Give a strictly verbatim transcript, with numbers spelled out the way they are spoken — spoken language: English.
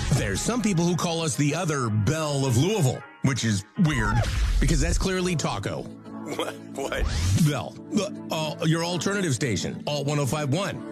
There's some people who call us the other Belle of Louisville, which is weird because that's clearly Taco. What? What? Bell, uh, uh, your alternative station, Alt one oh five point one.